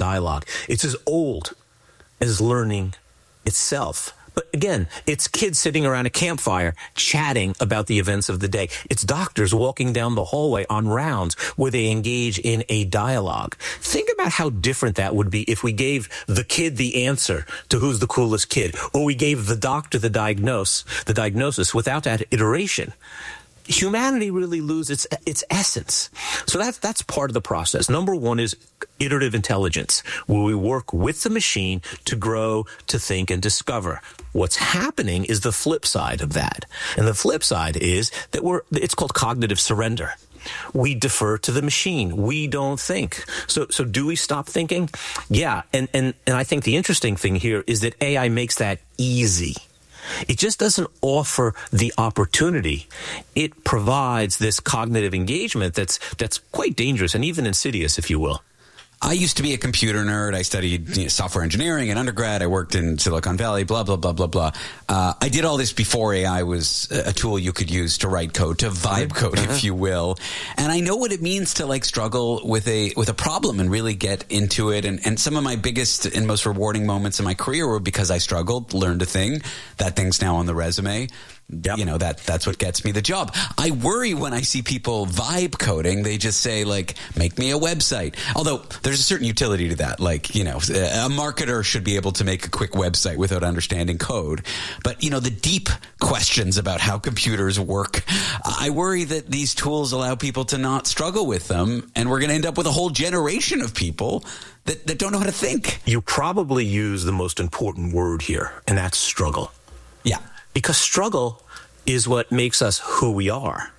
dialogue. It's as old as learning itself. But again, it's kids sitting around a campfire chatting about the events of the day. It's doctors walking down the hallway on rounds where they engage in a dialogue. Think about how different that would be if we gave the kid the answer to who's the coolest kid, or we gave the doctor the diagnosis without that iteration. Humanity really loses its essence. So that's part of the process. Number one is iterative intelligence, where we work with the machine to grow, to think, and discover. What's happening is the flip side of that. And the flip side is that it's called cognitive surrender. We defer to the machine. We don't think. So do we stop thinking? Yeah. And I think the interesting thing here is that AI makes that easy. It just doesn't offer the opportunity. It provides this cognitive engagement that's quite dangerous and even insidious, if you will. I used to be a computer nerd. I studied software engineering in undergrad. I worked in Silicon Valley, blah, blah, blah, blah, blah. I did all this before AI was a tool you could use to write code, to vibe code, if you will. And I know what it means to like struggle with a problem and really get into it. And some of my biggest and most rewarding moments in my career were because I struggled, learned a thing. That thing's now on the resume. Yep. You know, that's what gets me the job. I worry when I see people vibe coding. They just say, like, make me a website. Although there's a certain utility to that. Like, you know, a marketer should be able to make a quick website without understanding code. But, you know, the deep questions about how computers work, I worry that these tools allow people to not struggle with them. And we're going to end up with a whole generation of people that don't know how to think. You probably use the most important word here, and that's struggle. Yeah. Because struggle is what makes us who we are.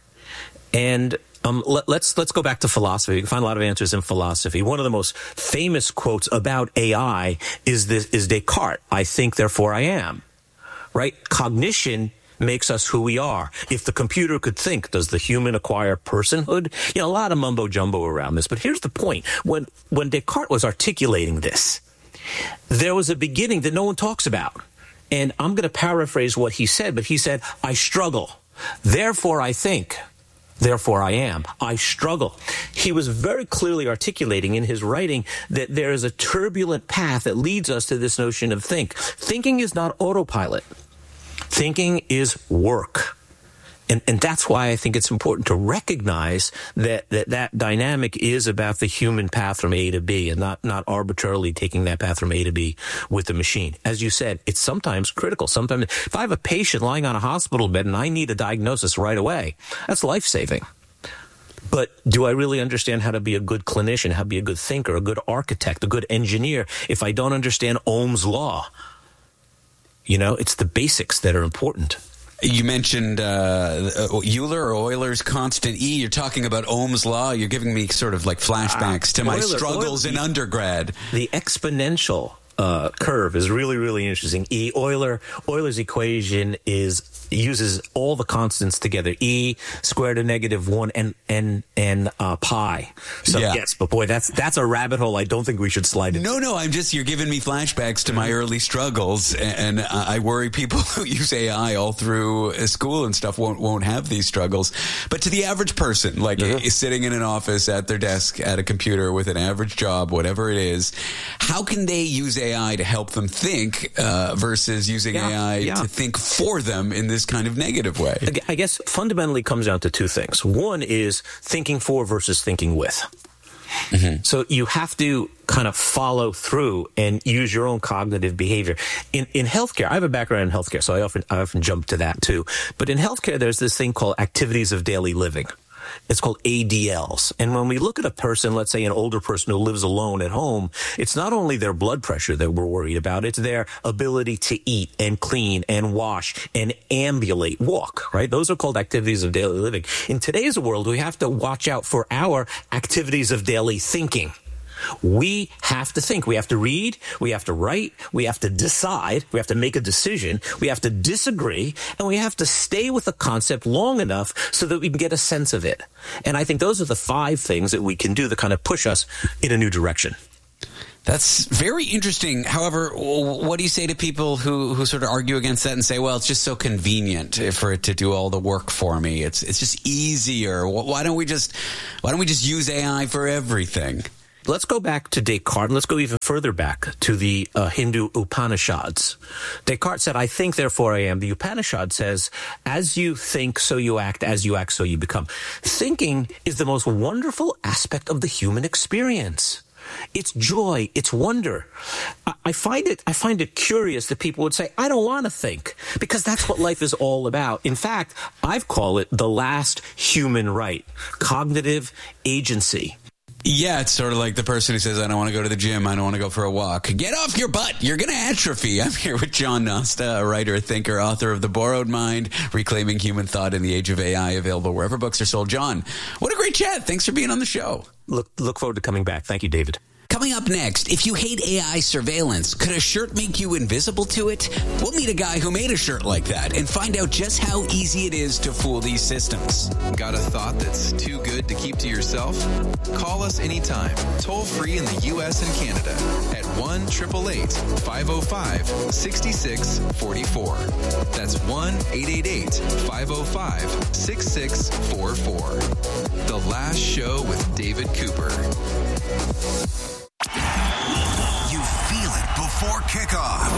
And let's go back to philosophy. You can find a lot of answers in philosophy. One of the most famous quotes about AI is Descartes. I think, therefore I am. Right? Cognition makes us who we are. If the computer could think, does the human acquire personhood? You know, a lot of mumbo jumbo around this. But here's the point. When Descartes was articulating this, there was a beginning that no one talks about. And I'm going to paraphrase what he said, but he said, I struggle. Therefore I think. Therefore I am. I struggle. He was very clearly articulating in his writing that there is a turbulent path that leads us to this notion of think. Thinking is not autopilot. Thinking is work. And that's why I think it's important to recognize that dynamic is about the human path from A to B and not arbitrarily taking that path from A to B with the machine. As you said, it's sometimes critical. Sometimes if I have a patient lying on a hospital bed and I need a diagnosis right away, that's life-saving. But do I really understand how to be a good clinician, how to be a good thinker, a good architect, a good engineer if I don't understand Ohm's law? You know, it's the basics that are important. You mentioned Euler's constant E. You're talking about Ohm's law. You're giving me sort of like flashbacks to my struggles in undergrad. The exponential curve is really, really interesting. Euler's equation uses all the constants together. E squared to -1 and pi. So yeah. Yes, but boy, that's a rabbit hole I don't think we should slide into. No, you're giving me flashbacks to my early struggles, and I worry people who use AI all through school and stuff won't have these struggles. But to the average person, like is sitting in an office at their desk at a computer with an average job, whatever it is, how can they use AI to help them think versus using AI to think for them in this kind of negative way? I guess fundamentally comes down to two things. One is thinking for versus thinking with. Mm-hmm. So you have to kind of follow through and use your own cognitive behavior. In healthcare, I have a background in healthcare, so I often jump to that too. But in healthcare, there's this thing called activities of daily living. It's called ADLs. And when we look at a person, let's say an older person who lives alone at home, it's not only their blood pressure that we're worried about, it's their ability to eat and clean and wash and ambulate, walk, right? Those are called activities of daily living. In today's world, we have to watch out for our activities of daily thinking. We have to think. We have to read. We have to write. We have to decide. We have to make a decision. We have to disagree. And we have to stay with the concept long enough so that we can get a sense of it. And I think those are the 5 things that we can do that kind of push us in a new direction. That's very interesting. However, what do you say to people who sort of argue against that and say, well, it's just so convenient for it to do all the work for me. It's just easier. Why don't we just use AI for everything? Let's go back to Descartes. Let's go even further back to the Hindu Upanishads. Descartes said, I think, therefore I am. The Upanishad says, as you think, so you act. As you act, so you become. Thinking is the most wonderful aspect of the human experience. It's joy. It's wonder. I find it curious that people would say, I don't want to think, because that's what life is all about. In fact, I've called it the last human right, cognitive agency. Yeah, it's sort of like the person who says, I don't want to go to the gym, I don't want to go for a walk. Get off your butt. You're going to atrophy. I'm here with John Nosta, a writer, thinker, author of The Borrowed Mind, Reclaiming Human Thought in the Age of AI, available wherever books are sold. John, what a great chat. Thanks for being on the show. Look forward to coming back. Thank you, David. Coming up next, if you hate AI surveillance, could a shirt make you invisible to it? We'll meet a guy who made a shirt like that and find out just how easy it is to fool these systems. Got a thought that's too good to keep to yourself? Call us anytime, toll free in the U.S. and Canada at 1-888-505-6644. That's 1-888-505-6644. The Last Show with David Cooper. You feel it before kickoff.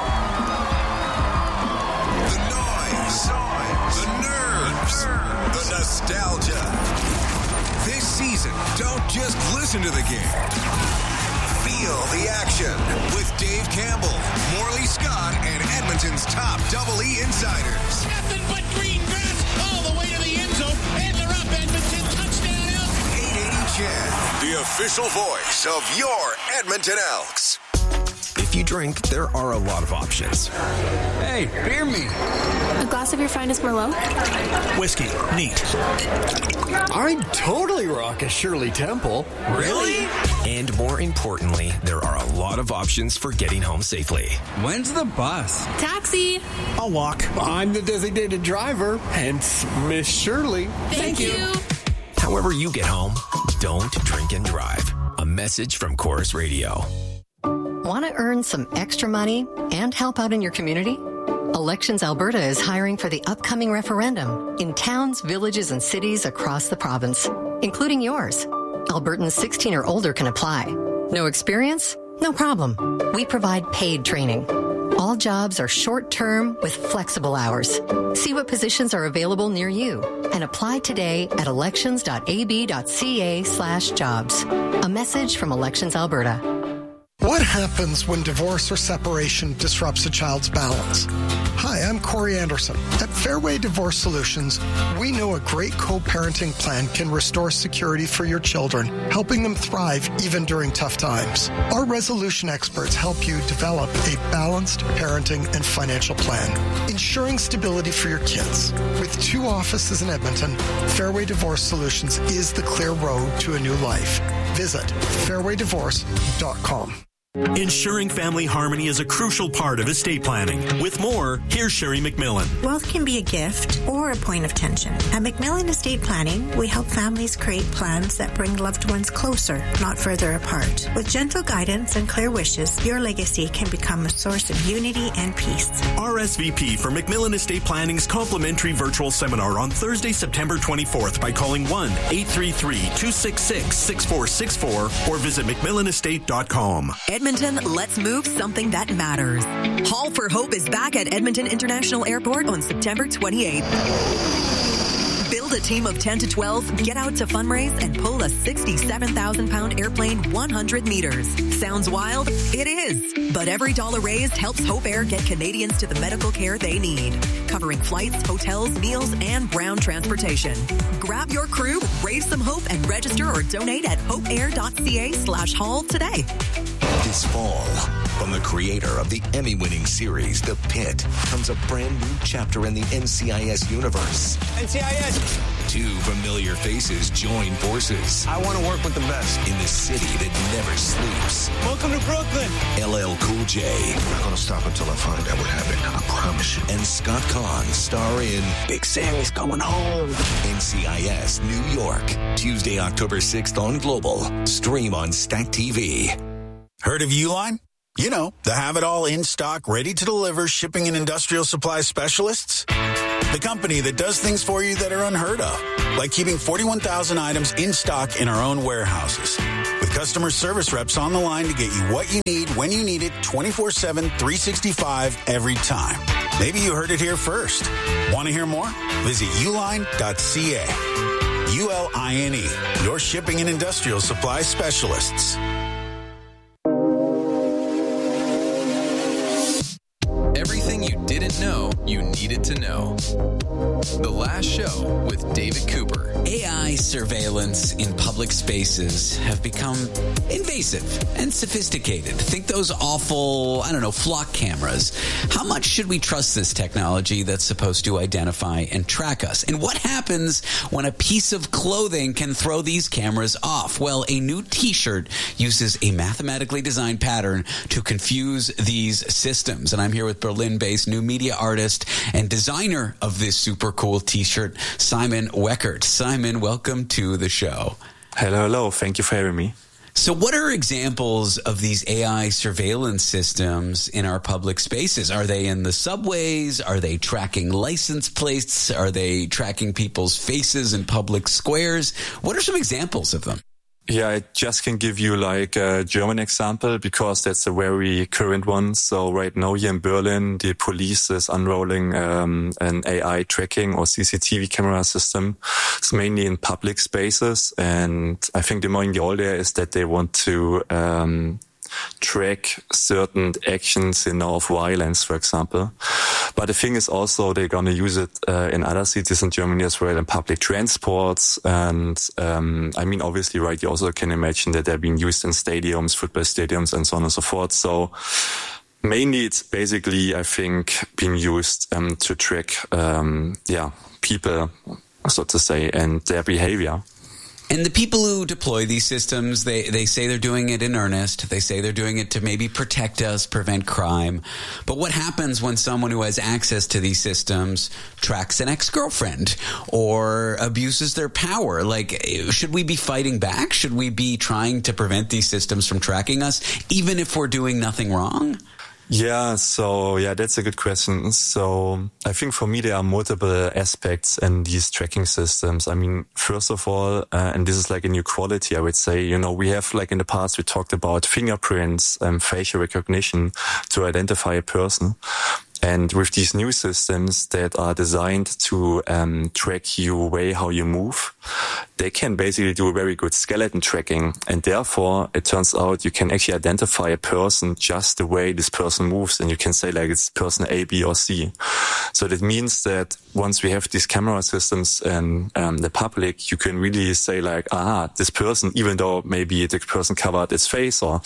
The noise, the nerves, the nostalgia. This season, don't just listen to the game. Feel the action with Dave Campbell, Morley Scott, and Edmonton's top Double E insiders. Nothing but green grass all the way to the end zone, and they're up. Edmonton touchdown Elks. 880 Chad, the official voice of your Edmonton Elks. If you drink, there are a lot of options. Hey, beer me. A glass of your finest Merlot? Whiskey. Neat. I'd totally rock a Shirley Temple. Really? And more importantly, there are a lot of options for getting home safely. When's the bus? Taxi. I'll walk. I'm the designated driver, hence Miss Shirley. Thank you. However you get home, don't drink and drive. A message from Chorus Radio. Want to earn some extra money and help out in your community? Elections Alberta is hiring for the upcoming referendum in towns, villages, and cities across the province, including yours. Albertans 16 or older can apply. No experience? No problem. We provide paid training. All jobs are short-term with flexible hours. See what positions are available near you and apply today at elections.ab.ca/jobs. A message from Elections Alberta. What happens when divorce or separation disrupts a child's balance? Hi, I'm Corey Anderson. At Fairway Divorce Solutions, we know a great co-parenting plan can restore security for your children, helping them thrive even during tough times. Our resolution experts help you develop a balanced parenting and financial plan, ensuring stability for your kids. With 2 offices in Edmonton, Fairway Divorce Solutions is the clear road to a new life. Visit fairwaydivorce.com. Ensuring family harmony is a crucial part of estate planning. With more, here's Sherry McMillan. Wealth can be a gift or a point of tension. At McMillan Estate Planning, we help families create plans that bring loved ones closer, not further apart. With gentle guidance and clear wishes, your legacy can become a source of unity and peace. RSVP for McMillan Estate Planning's complimentary virtual seminar on Thursday, September 24th by calling 1-833-266-6464 or visit McMillanestate.com. Edmonton, let's move something that matters. Haul for Hope is back at Edmonton International Airport on September 28th. Build a team of 10 to 12, get out to fundraise, and pull a 67,000-pound airplane 100 meters. Sounds wild? It is. But every dollar raised helps Hope Air get Canadians to the medical care they need, covering flights, hotels, meals, and ground transportation. Grab your crew, raise some hope, and register or donate at hopeair.ca/haul today. This fall, from the creator of the Emmy-winning series The Pit, comes a brand new chapter in the NCIS universe. NCIS! 2 familiar faces join forces. I want to work with the best. In the city that never sleeps. Welcome to Brooklyn. LL Cool J. I'm not going to stop until I find out what happened. I promise you. And Scott Kahn star in Big Sam is going home. NCIS New York. Tuesday, October 6th on Global. Stream on Stack TV. Heard of Uline? You know, the have-it-all in stock, ready to deliver shipping and industrial supply specialists. the company that does things for you that are unheard of, like keeping 41,000 items in stock in our own warehouses. With customer service reps on the line to get you what you need when you need it 24/7, 365 every time. Maybe you heard it here first. Want to hear more? Visit uline.ca. ULINE, your shipping and industrial supply specialists. Everything you didn't know you needed to know. The Last Show with David Cooper. AI surveillance in public spaces have become invasive and sophisticated. Think those awful, flock cameras. How much should we trust this technology that's supposed to identify and track us? And what happens when a piece of clothing can throw these cameras off? Well, a new t-shirt uses a mathematically designed pattern to confuse these systems. And I'm here with Berlin-based new media artist and designer of this super cool t-shirt, Simon Weckert. Simon, welcome to the show. Hello. Thank you for having me. So what are examples of these AI surveillance systems in our public spaces? Are they in the subways? Are they tracking license plates? Are they tracking people's faces in public squares? What are some examples of them? Yeah, I just can give you like a German example because that's a very current one. So right now here in Berlin, the police is unrolling an AI tracking or CCTV camera system. It's mainly in public spaces. And I think the main goal there is that they want to track certain actions, of violence, for example. But the thing is also they're going to use it in other cities in Germany as well, in public transports. And obviously, right, you also can imagine that they're being used in stadiums, football stadiums, and so on and so forth. So mainly it's basically, I think, being used to track, people, so to say, and their behavior. And the people who deploy these systems, they say they're doing it in earnest. They say they're doing it to maybe protect us, prevent crime. But what happens when someone who has access to these systems tracks an ex-girlfriend or abuses their power? Like, should we be fighting back? Should we be trying to prevent these systems from tracking us, even if we're doing nothing wrong? Yeah, that's a good question. So I think for me, there are multiple aspects in these tracking systems. I mean, first of all, and this is like a new quality, I would say, we have like in the past, we talked about fingerprints and facial recognition to identify a person. And with these new systems that are designed to track you how you move, they can basically do a very good skeleton tracking. And therefore, it turns out you can actually identify a person just the way this person moves. And you can say like it's person A, B, or C. So that means that once we have these camera systems in the public, you can really say like, this person, even though maybe the person covered its face or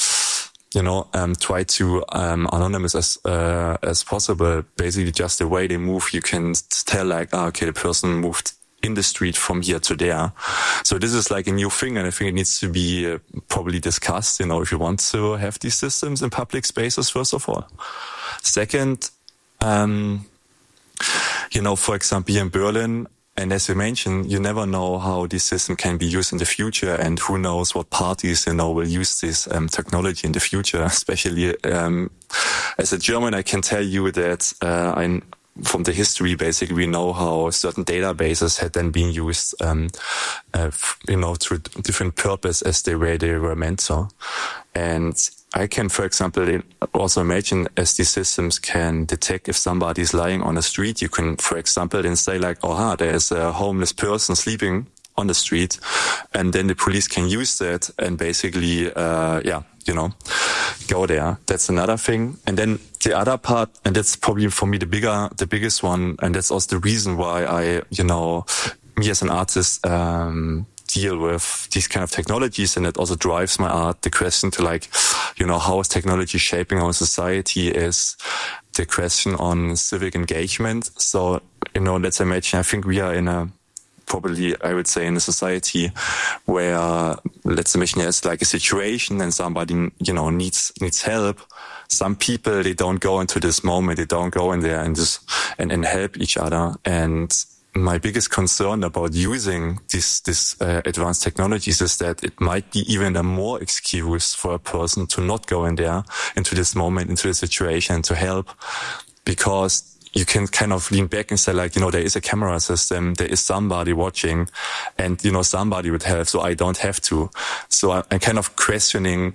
try to anonymous as possible. Basically, just the way they move, you can tell like, the person moved in the street from here to there. So this is like a new thing, and I think it needs to be probably discussed. If you want to have these systems in public spaces, first of all. Second, for example, here in Berlin. And as you mentioned, you never know how this system can be used in the future, and who knows what parties, will use this technology in the future. Especially as a German, I can tell you that from the history, basically, we know how certain databases had then been used, to different purpose as they were meant to. And I can, for example, also imagine as these systems can detect if somebody is lying on the street, you can, for example, then say like, there's a homeless person sleeping on the street. And then the police can use that and basically, go there. That's another thing. And then the other part, and that's probably for me the biggest one, and that's also the reason why I, me as an artist, deal with these kind of technologies, and it also drives my art. The question to like, how is technology shaping our society is the question on civic engagement. So, let's imagine, I think we are in a society where, let's imagine there's like a situation and somebody, needs help. Some people, they don't go into this moment, they don't go in there and help each other. And my biggest concern about using this advanced technologies is that it might be even a more excuse for a person to not go in there into this moment, into the situation, to help, because you can kind of lean back and say like, there is a camera system, there is somebody watching, and, somebody would help, so I don't have to. So I'm kind of questioning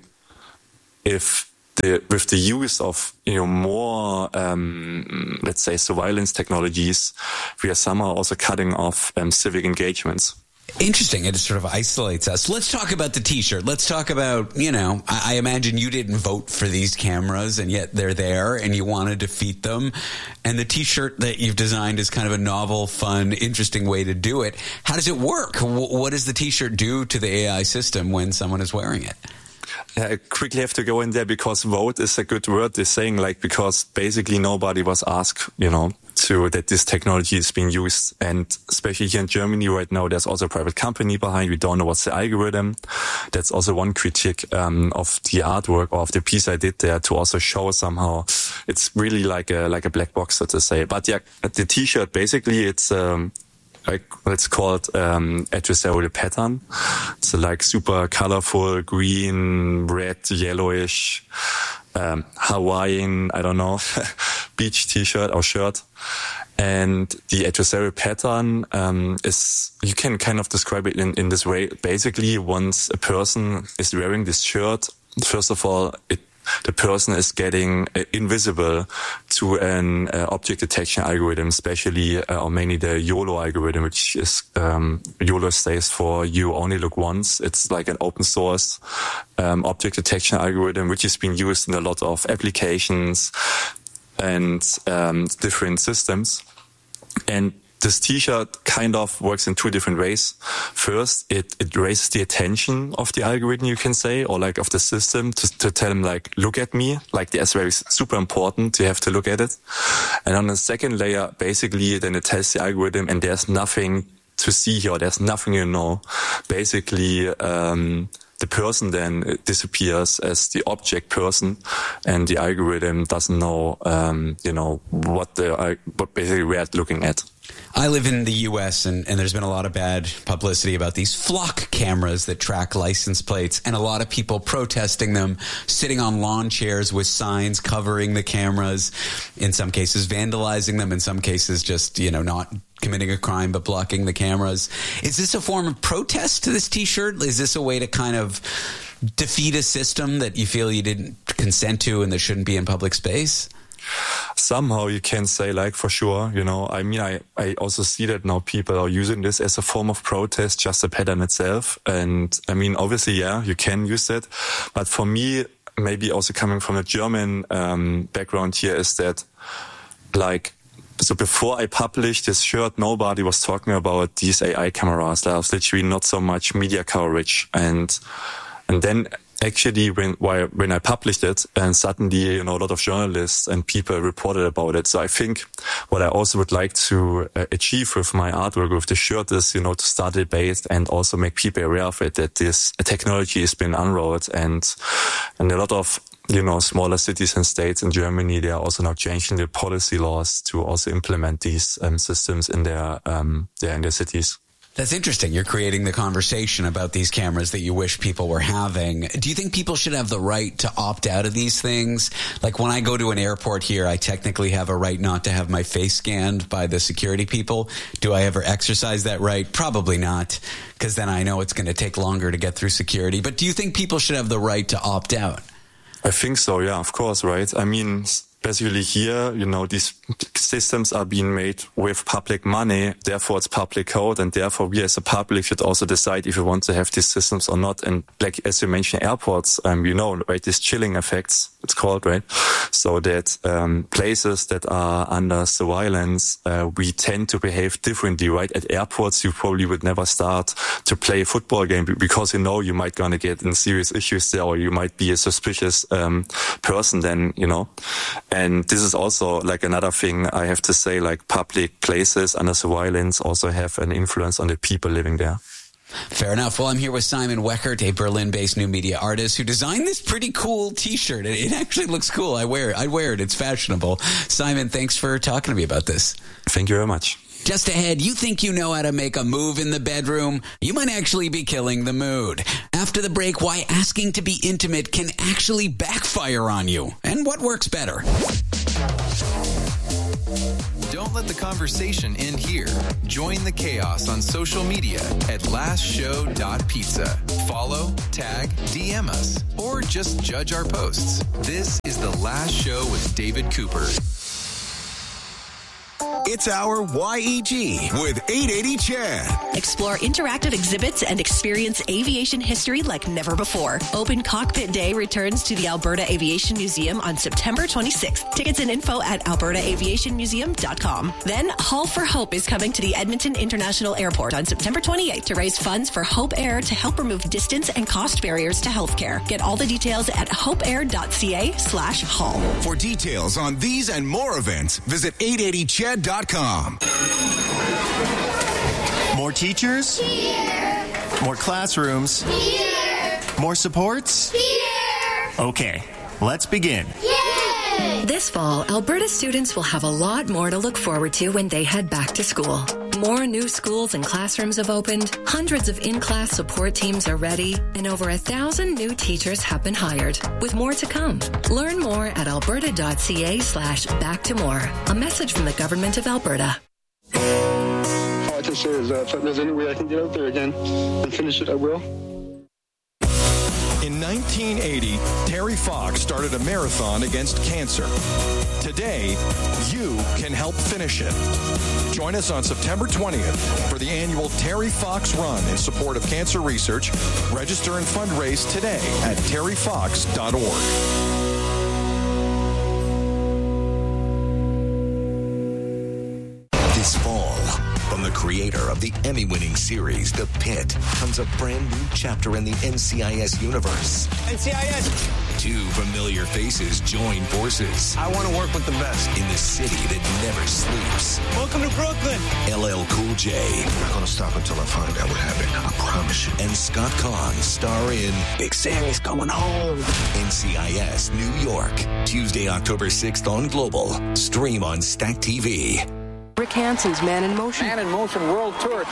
if with the use of, more, let's say, surveillance technologies, we are somehow also cutting off civic engagements. Interesting. It sort of isolates us. Let's talk about the T-shirt. Let's talk about, I imagine you didn't vote for these cameras, and yet they're there and you want to defeat them. And the T-shirt that you've designed is kind of a novel, fun, interesting way to do it. How does it work? What does the T-shirt do to the AI system when someone is wearing it? I quickly have to go in there because vote is a good word. They're saying because basically nobody was asked, that this technology is being used. And especially here in Germany right now, there's also a private company behind. We don't know what's the algorithm. That's also one critique of the artwork or of the piece I did there, to also show somehow it's really like a black box, so to say. But yeah, the T-shirt, basically it's let's call it adversarial pattern. It's super colorful, green, red, yellowish, Hawaiian, I don't know, beach T-shirt or shirt. And the adversarial pattern is, you can kind of describe it in this way. Basically, once a person is wearing this shirt, first of all, the person is getting invisible to an object detection algorithm, especially or mainly the YOLO algorithm, which is YOLO stands for you only look once. It's like an open source object detection algorithm, which is being used in a lot of applications and different systems. And this T-shirt kind of works in two different ways. First, it raises the attention of the algorithm, you can say, or of the system to tell them look at me. The SWARE is super important. You have to look at it. And on the second layer, basically, then it tells the algorithm, and there's nothing to see here. There's nothing Basically, the person then disappears as the object person, and the algorithm doesn't know, what basically we're looking at. I live in the U.S. and there's been a lot of bad publicity about these flock cameras that track license plates, and a lot of people protesting them, sitting on lawn chairs with signs covering the cameras, in some cases vandalizing them, in some cases just, not committing a crime but blocking the cameras. Is this a form of protest to this T-shirt? Is this a way to kind of defeat a system that you feel you didn't consent to and that shouldn't be in public space? Somehow you can say for sure, I also see that now people are using this as a form of protest, just the pattern itself. And obviously, yeah, you can use it. But for me, maybe also coming from a German background here, is that so before I published this shirt, nobody was talking about these AI cameras. There was literally not so much media coverage. And then actually, when I published it, and suddenly, a lot of journalists and people reported about it. So I think what I also would like to achieve with my artwork, with the shirt, is, to start a debate and also make people aware of it, that this technology has been unrolled, and a lot of, smaller cities and states in Germany, they are also now changing the policy laws to also implement these systems in their cities. That's interesting. You're creating the conversation about these cameras that you wish people were having. Do you think people should have the right to opt out of these things? When I go to an airport here, I technically have a right not to have my face scanned by the security people. Do I ever exercise that right? Probably not, because then I know it's going to take longer to get through security. But do you think people should have the right to opt out? I think so, yeah, of course, right? Especially here, these systems are being made with public money, therefore it's public code, and therefore we as a public should also decide if we want to have these systems or not. And as you mentioned, airports, right, these chilling effects, it's called, right? So that places that are under surveillance, we tend to behave differently, right? At airports, you probably would never start to play a football game because you might gonna get in serious issues there, or you might be a suspicious person then, And this is also another thing I have to say, public places under surveillance also have an influence on the people living there. Fair enough. Well, I'm here with Simon Weckert, a Berlin-based new media artist who designed this pretty cool T-shirt. It actually looks cool. I'd wear it. It's fashionable. Simon, thanks for talking to me about this. Thank you very much. Just ahead, you think you know how to make a move in the bedroom? You might actually be killing the mood. After the break, why asking to be intimate can actually backfire on you, and what works better. Don't let the conversation end here. Join the chaos on social media at lastshow.pizza. Follow, tag, DM us, or just judge our posts. This is The Last Show with David Cooper. It's our YEG with 880 Chad. Explore interactive exhibits and experience aviation history like never before. Open Cockpit Day returns to the Alberta Aviation Museum on September 26th. Tickets and info at albertaaviationmuseum.com. Then Haul for Hope is coming to the Edmonton International Airport on September 28th to raise funds for Hope Air to help remove distance and cost barriers to healthcare. Get all the details at hopeair.ca/haul. For details on these and more events, visit 880chad.com. More teachers? Here. More classrooms? Here. More supports? Here. Okay, let's begin. Yay! This fall, Alberta students will have a lot more to look forward to when they head back to school. More new schools and classrooms have opened, hundreds of in-class support teams are ready, and over 1,000 new teachers have been hired, with more to come. Learn more at alberta.ca/back-to-more. A message from the Government of Alberta. All I can say is that if there's any way I can get out there again and finish it, I will. In 1980, Terry Fox started a marathon against cancer. Today, you can help finish it. Join us on September 20th for the annual Terry Fox Run in support of cancer research. Register and fundraise today at terryfox.org. This fall, from the creator of the Emmy-winning series The Pit, comes a brand new chapter in the NCIS universe. NCIS! Two familiar faces join forces. I want to work with the best. In the city that never sleeps. Welcome to Brooklyn. LL Cool J. I'm not going to stop until I find out what happened. I promise you. And Scott Conn star in Big Sammy's Coming Home. NCIS New York. Tuesday, October 6th on Global. Stream on Stack TV. Rick Hansen's Man in Motion. Man in Motion World Tour.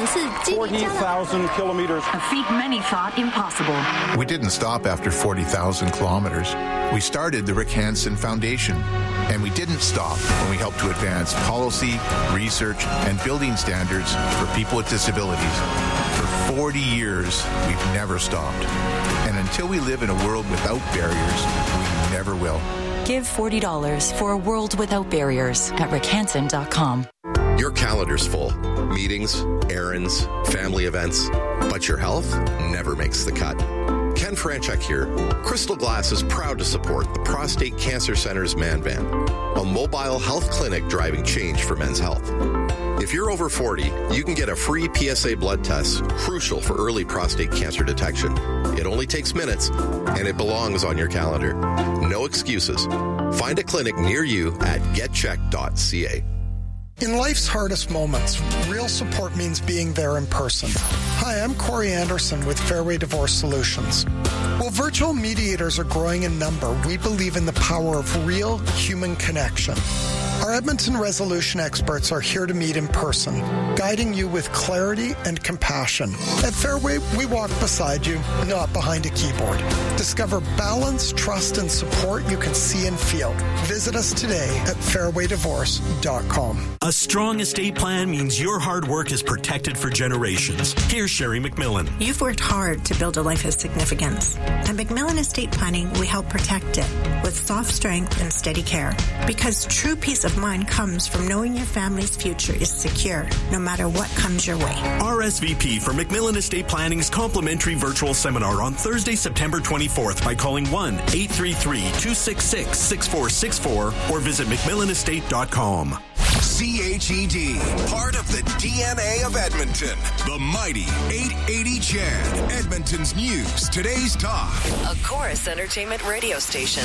40,000 kilometers. A feat many thought impossible. We didn't stop after 40,000 kilometers. We started the Rick Hansen Foundation. And we didn't stop when we helped to advance policy, research, and building standards for people with disabilities. For 40 years, we've never stopped. And until we live in a world without barriers, we never will. Give $40 for a world without barriers at rickhansen.com. Your calendar's full. Meetings, errands, family events. But your health never makes the cut. Ken Franchuk here. Crystal Glass is proud to support the Prostate Cancer Center's Man Van, a mobile health clinic driving change for men's health. If you're over 40, you can get a free PSA blood test, crucial for early prostate cancer detection. It only takes minutes, and it belongs on your calendar. No excuses. Find a clinic near you at getcheck.ca. In life's hardest moments, real support means being there in person. Hi, I'm Corey Anderson with Fairway Divorce Solutions. While virtual mediators are growing in number, we believe in the power of real human connection. Our Edmonton resolution experts are here to meet in person, guiding you with clarity and compassion. At Fairway, we walk beside you, not behind a keyboard. Discover balance, trust, and support you can see and feel. Visit us today at fairwaydivorce.com. A strong estate plan means your hard work is protected for generations. Here's Sherry McMillan. You've worked hard to build a life of significance. At McMillan Estate Planning, we help protect it with soft strength and steady care. Because true peace of mind comes from knowing your family's future is secure, no matter what comes your way. RSVP for McMillan Estate Planning's complimentary virtual seminar on Thursday, September 24th by calling 1-833-266-6464 or visit McMillanestate.com. CHED, part of the DNA of Edmonton. The mighty 880 Chad, Edmonton's news, today's talk. A Chorus Entertainment radio station.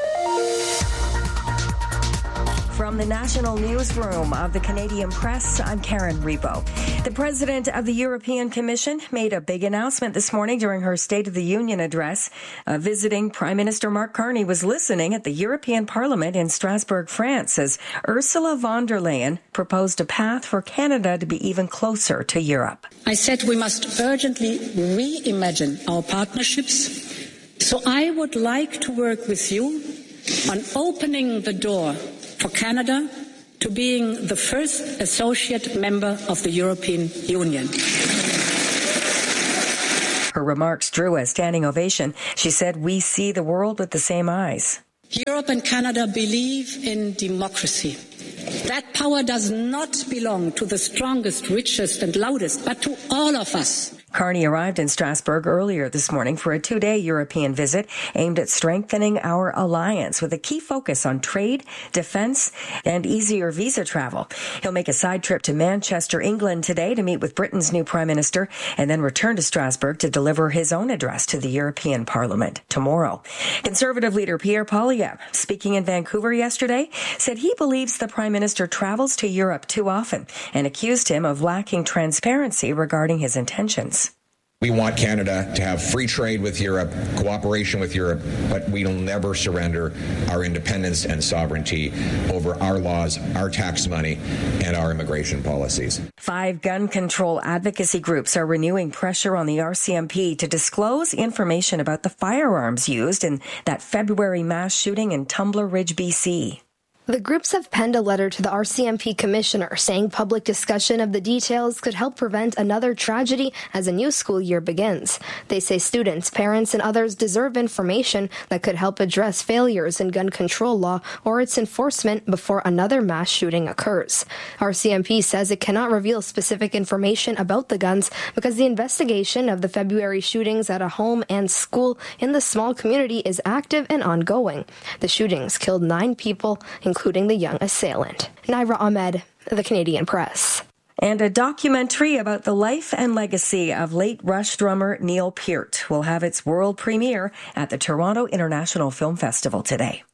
From the National Newsroom of the Canadian Press, I'm Karen Rebo. The President of the European Commission made a big announcement this morning during her State of the Union address. Visiting Prime Minister Mark Carney was listening at the European Parliament in Strasbourg, France, as Ursula von der Leyen proposed a path for Canada to be even closer to Europe. I said we must urgently reimagine our partnerships. So I would like to work with you on opening the door for Canada to being the first associate member of the European Union. Her remarks drew a standing ovation. She said, "We see the world with the same eyes." Europe and Canada believe in democracy. That power does not belong to the strongest, richest, and loudest, but to all of us. Carney arrived in Strasbourg earlier this morning for a 2-day European visit aimed at strengthening our alliance with a key focus on trade, defense, and easier visa travel. He'll make a side trip to Manchester, England today to meet with Britain's new Prime Minister and then return to Strasbourg to deliver his own address to the European Parliament tomorrow. Conservative leader Pierre Poilievre, speaking in Vancouver yesterday, said he believes the Prime Minister travels to Europe too often and accused him of lacking transparency regarding his intentions. We want Canada to have free trade with Europe, cooperation with Europe, but we will never surrender our independence and sovereignty over our laws, our tax money, and our immigration policies. 5 gun control advocacy groups are renewing pressure on the RCMP to disclose information about the firearms used in that February mass shooting in Tumbler Ridge, BC. The groups have penned a letter to the RCMP commissioner saying public discussion of the details could help prevent another tragedy as a new school year begins. They say students, parents, and others deserve information that could help address failures in gun control law or its enforcement before another mass shooting occurs. RCMP says it cannot reveal specific information about the guns because the investigation of the February shootings at a home and school in the small community is active and ongoing. The shootings killed 9 people, including the young assailant. Naira Ahmed, The Canadian Press. And a documentary about the life and legacy of late Rush drummer Neil Peart will have its world premiere at the Toronto International Film Festival today.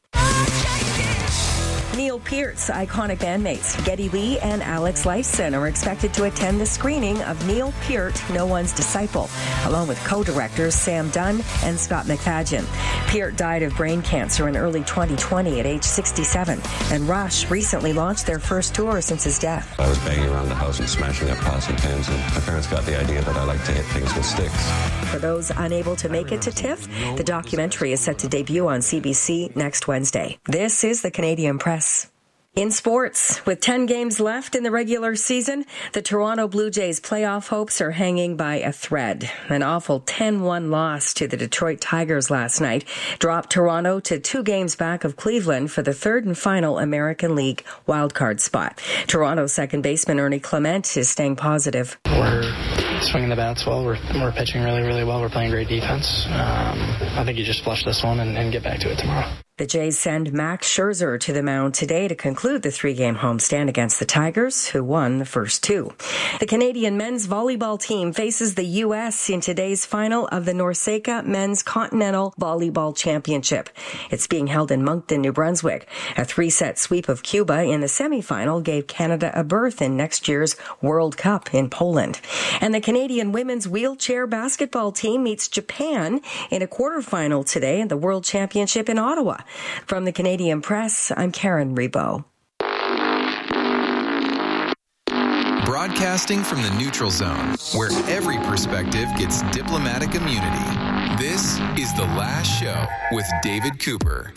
Neil Peart's iconic bandmates Geddy Lee and Alex Lifeson are expected to attend the screening of Neil Peart, No One's Disciple, along with co-directors Sam Dunn and Scott McFadden. Peart died of brain cancer in early 2020 at age 67, and Rush recently launched their first tour since his death. I was banging around the house and smashing up pots and pans, and my parents got the idea that I like to hit things with sticks. For those unable to make it to TIFF, the documentary is set to debut on CBC next Wednesday. This is the Canadian Press. In sports, with 10 games left in the regular season, the Toronto Blue Jays' playoff hopes are hanging by a thread. An awful 10-1 loss to the Detroit Tigers last night dropped Toronto to 2 games back of Cleveland for the third and final American League wildcard spot. Toronto's second baseman Ernie Clement is staying positive. We're swinging the bats well. We're pitching really, really well. We're playing great defense. I think you just flush this one and get back to it tomorrow. The Jays send Max Scherzer to the mound today to conclude the 3-game homestand against the Tigers, who won the first 2. The Canadian men's volleyball team faces the U.S. in today's final of the NORCECA Men's Continental Volleyball Championship. It's being held in Moncton, New Brunswick. A 3-set sweep of Cuba in the semifinal gave Canada a berth in next year's World Cup in Poland. And the Canadian women's wheelchair basketball team meets Japan in a quarterfinal today in the World Championship in Ottawa. From the Canadian Press, I'm Karen Rebo. Broadcasting from the neutral zone, where every perspective gets diplomatic immunity. This is The Last Show with David Cooper.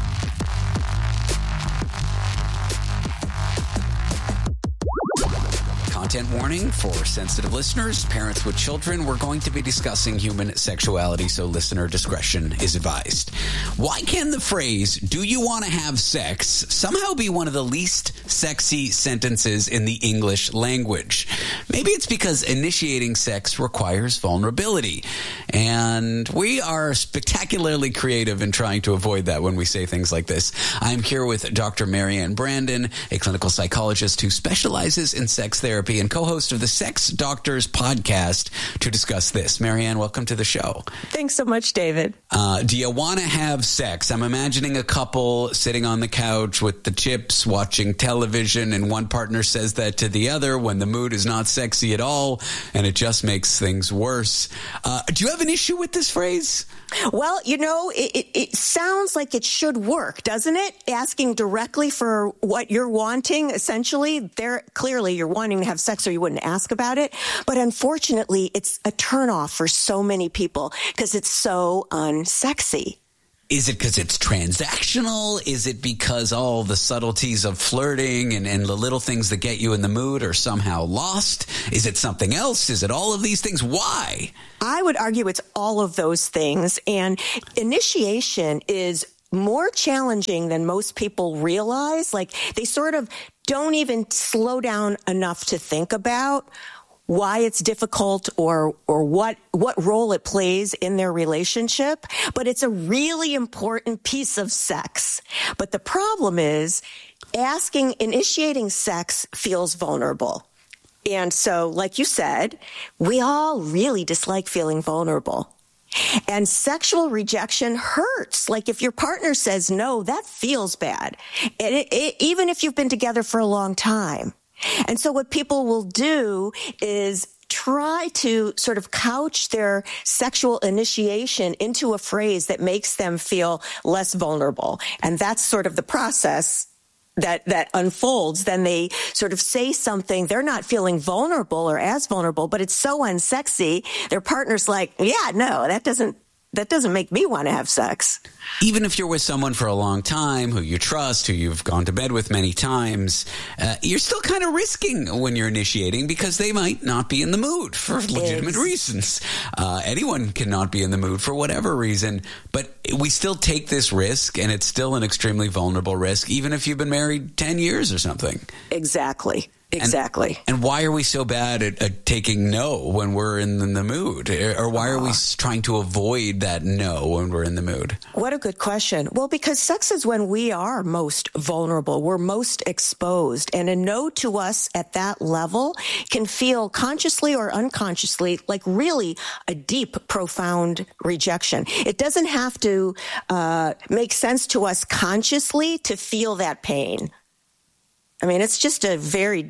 Content warning for sensitive listeners, parents with children. We're going to be discussing human sexuality, so listener discretion is advised. Why can the phrase, "do you want to have sex," somehow be one of the least sexy sentences in the English language? Maybe it's because initiating sex requires vulnerability. And we are spectacularly creative in trying to avoid that when we say things like this. I'm here with Dr. Marianne Brandon, a clinical psychologist who specializes in sex therapy and co-host of the Sex Doctors podcast, to discuss this. Marianne, welcome to the show. Thanks so much, David. Do you want to have sex? I'm imagining a couple sitting on the couch with the chips, watching television, and one partner says that to the other when the mood is not sexy at all, and it just makes things worse. Do you have an issue with this phrase? Well, you know, it sounds like it should work, doesn't it? Asking directly for what you're wanting, essentially, clearly you're wanting to have sex or you wouldn't ask about it. But unfortunately, it's a turnoff for so many people because it's so unsexy. Is it because it's transactional? Is it because all the subtleties of flirting and the little things that get you in the mood are somehow lost? Is it something else? Is it all of these things? Why? I would argue it's all of those things. And initiation is more challenging than most people realize. Like, they sort of don't even slow down enough to think about why it's difficult or what role it plays in their relationship. But it's a really important piece of sex. But the problem is initiating sex feels vulnerable. And so, like you said, we all really dislike feeling vulnerable. And sexual rejection hurts. Like, if your partner says no, that feels bad. And even if you've been together for a long time. And so what people will do is try to sort of couch their sexual initiation into a phrase that makes them feel less vulnerable. And that's sort of the process that unfolds. Then they sort of say something. They're not feeling vulnerable or as vulnerable, but it's so unsexy. Their partner's like, yeah, no, that doesn't make me want to have sex. Even if you're with someone for a long time, who you trust, who you've gone to bed with many times, you're still kind of risking when you're initiating because they might not be in the mood for legitimate reasons. Anyone cannot be in the mood for whatever reason, but we still take this risk, and it's still an extremely vulnerable risk, even if you've been married 10 years or something. Exactly. And why are we so bad at taking no when we're in the mood? Or why are we trying to avoid that no when we're in the mood? What a good question. Well, because sex is when we are most vulnerable. We're most exposed. And a no to us at that level can feel consciously or unconsciously like really a deep, profound rejection. It doesn't have to make sense to us consciously to feel that pain. I mean, it's just a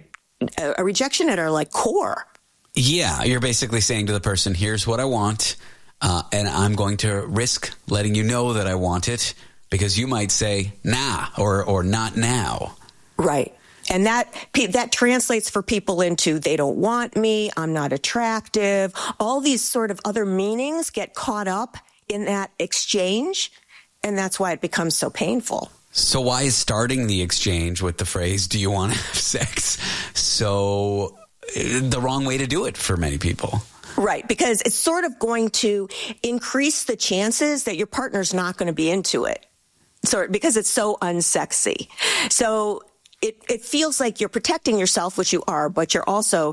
rejection at our like core. Yeah, you're basically saying to the person, here's what I want, and I'm going to risk letting you know that I want it because you might say, nah, or not now. Right. And that translates for people into they don't want me, I'm not attractive. All these sort of other meanings get caught up in that exchange, and that's why it becomes so painful. So why is starting the exchange with the phrase, do you want to have sex, so the wrong way to do it for many people? Right, because it's sort of going to increase the chances that your partner's not going to be into it. So, because it's so unsexy. So it feels like you're protecting yourself, which you are, but you're also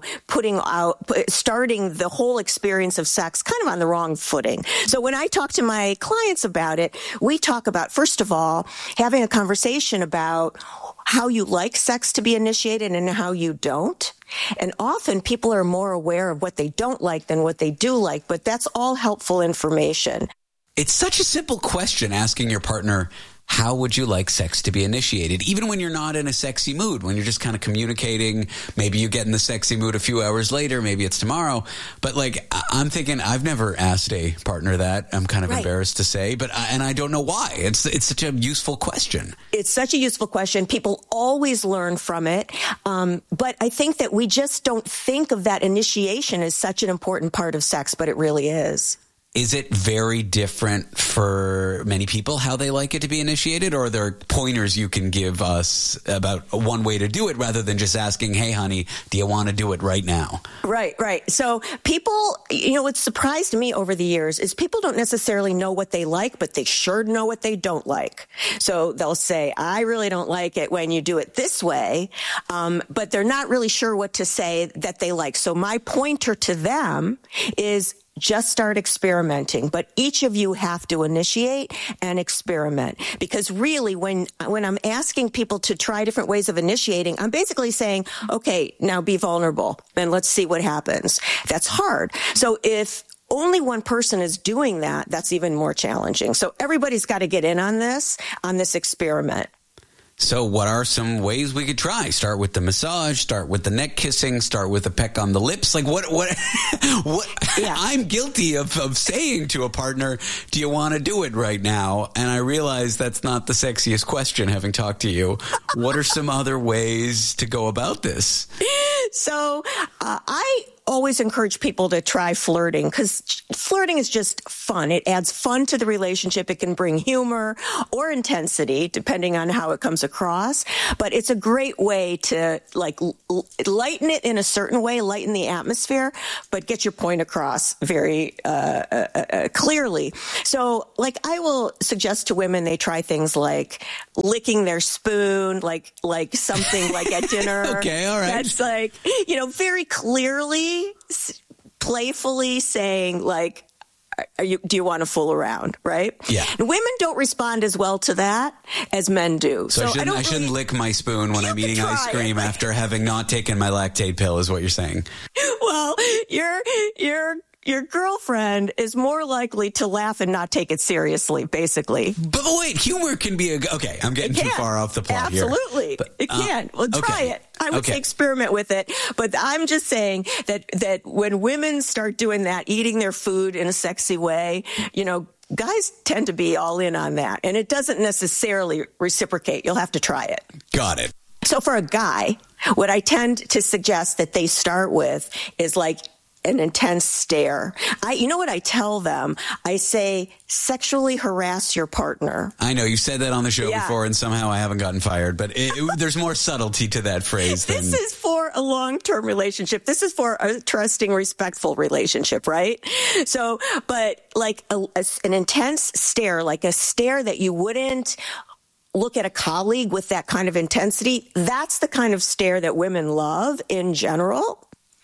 starting the whole experience of sex kind of on the wrong footing. So when I talk to my clients about it, we talk about, first of all, having a conversation about how you like sex to be initiated and how you don't. And often people are more aware of what they don't like than what they do like, but that's all helpful information. It's such a simple question, asking your partner, how would you like sex to be initiated? Even when you're not in a sexy mood, when you're just kind of communicating, maybe you get in the sexy mood a few hours later, maybe it's tomorrow. But like, I'm thinking, I've never asked a partner that. I'm kind of embarrassed to say, but I don't know why. It's such a useful question. It's such a useful question. People always learn from it. But I think that we just don't think of that initiation as such an important part of sex, but it really is. Is it very different for many people how they like it to be initiated, or are there pointers you can give us about one way to do it rather than just asking, hey, honey, do you want to do it right now? Right. So people, what surprised me over the years is people don't necessarily know what they like, but they sure know what they don't like. So they'll say, I really don't like it when you do it this way, but they're not really sure what to say that they like. So my pointer to them is just start experimenting, but each of you have to initiate and experiment, because really when I'm asking people to try different ways of initiating, I'm basically saying, okay, now be vulnerable and let's see what happens. That's hard. So if only one person is doing that, that's even more challenging. So everybody's got to get in on this experiment. So what are some ways we could try? Start with the massage, start with the neck kissing, start with a peck on the lips. Like what yeah. I'm guilty of saying to a partner, do you want to do it right now? And I realize that's not the sexiest question, having talked to you. What are some other ways to go about this? So I always encourage people to try flirting, because flirting is just fun. It adds fun to the relationship. It can bring humor or intensity, depending on how it comes across. But it's a great way to like lighten it in a certain way, lighten the atmosphere, but get your point across very clearly. So, like, I will suggest to women they try things like licking their spoon, like something like at dinner. Okay, all right. That's like, very clearly, playfully saying, like, do you want to fool around, right? Yeah. And women don't respond as well to that as men do. So I shouldn't lick my spoon when I'm eating ice cream after having not taken my lactate pill, is what you're saying. Well, your girlfriend is more likely to laugh and not take it seriously, basically. But wait, humor can be okay, I'm getting too far off the plot here. Absolutely. It can. Well, try it. I would say experiment with it. But I'm just saying that when women start doing that, eating their food in a sexy way, guys tend to be all in on that. And it doesn't necessarily reciprocate. You'll have to try it. Got it. So for a guy, what I tend to suggest that they start with is like an intense stare. You know what I tell them? I say, sexually harass your partner. I know you said that on the show before, and somehow I haven't gotten fired. But there's more subtlety to that phrase. This is for a long-term relationship. This is for a trusting, respectful relationship, right? So, but like an intense stare, like a stare that you wouldn't look at a colleague with that kind of intensity. That's the kind of stare that women love in general.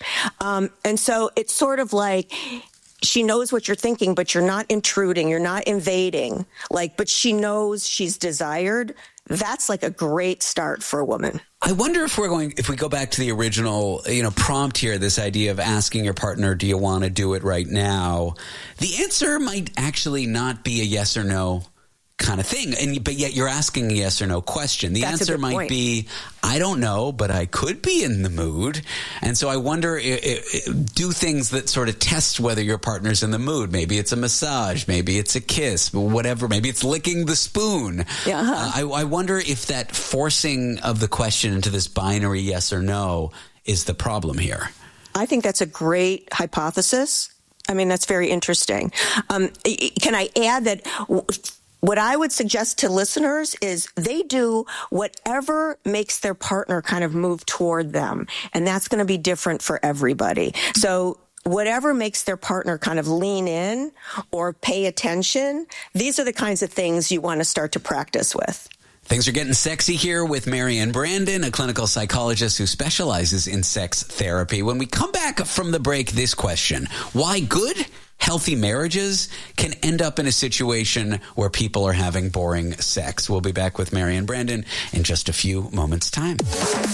And so it's sort of like she knows what you're thinking, but you're not intruding, you're not invading, but she knows she's desired. That's like a great start for a woman. I wonder if we go back to the original, prompt here, this idea of asking your partner, do you want to do it right now? The answer might actually not be a yes or no kind of thing, but yet you're asking a yes or no question. The answer might be, I don't know, but I could be in the mood. And so I wonder, do things that sort of test whether your partner's in the mood. Maybe it's a massage, maybe it's a kiss, whatever. Maybe it's licking the spoon. Yeah. I wonder if that forcing of the question into this binary yes or no is the problem here. I think that's a great hypothesis. I mean, that's very interesting. Can I add that what I would suggest to listeners is they do whatever makes their partner kind of move toward them. And that's going to be different for everybody. So whatever makes their partner kind of lean in or pay attention, these are the kinds of things you want to start to practice with. Things are getting sexy here with Marianne Brandon, a clinical psychologist who specializes in sex therapy. When we come back from the break, this question: why good, healthy marriages can end up in a situation where people are having boring sex. We'll be back with Marianne Brandon in just a few moments' time.